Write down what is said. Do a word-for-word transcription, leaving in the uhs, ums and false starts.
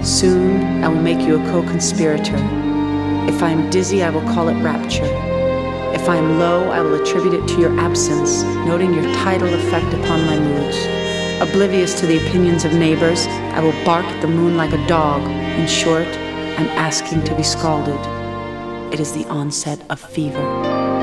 Soon I will make you a co-conspirator. If I am dizzy, I will call it rapture. If I am low, I will attribute it to your absence, noting your tidal effect upon my moods. Oblivious to the opinions of neighbors, I will bark at the moon like a dog. In short, I'm asking to be scalded. It is the onset of fever.